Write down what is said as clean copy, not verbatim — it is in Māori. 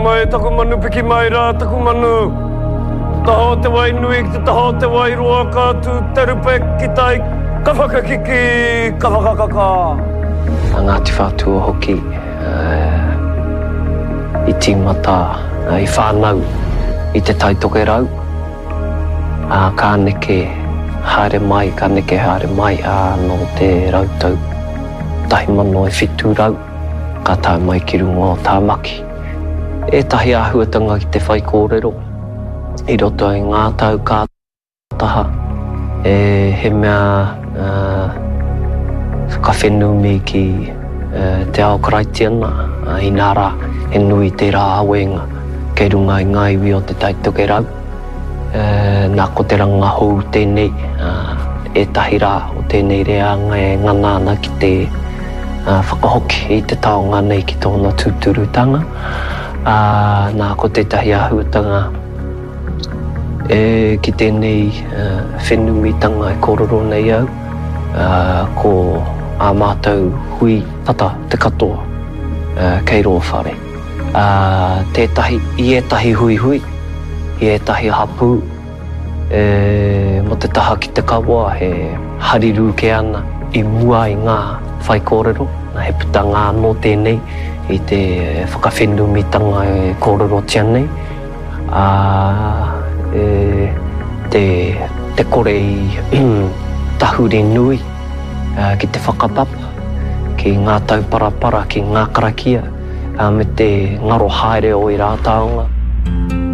mai taku manu piki mai rā taku manu. Taho te wai nui ki te taho te wai roa kātu terupe ki tai kawhakakiki kawhakakaka. Ngāti whātua hoki i tīmata i whānau i te taitoke rau. Ka neke haere mai, ka neke haere mai no te rautau. Tahi mano e whitu rau, ka tau mai ki rungo o tā maki. E tahi āhuatanga ki te whai kōrero, i roto i ngā tau kātaha. He mea whakawhenumi ki te ao karaitiana, i nā rā, e nui te rā awenga, kei runga i ngā iwi o te taitoke rau. Nā ko te ranga hou tēnei, e tahi rā o tēnei reanga e nganāna ki te whakahoki i te taonga nei ki tōna tūturutanga. Nā ko te tahi āhuatanga ki tēnei whenumitanga e kororo nei au, ko ā mātou hui tata te katoa kei roa whare. Tētahi, i etahi hui hui, i etahi hapu, mo te taha ki te kawa he hariru ke ana i mua i ngā whai kōrero, he putanga no tēnei i te whakawhenumitanga e kōrero tia nei. Te kore i tahuri nui ki te whakapapa, ki ngā tau parapara, ki ngā karakia, me te ngaro haere o i rā taonga.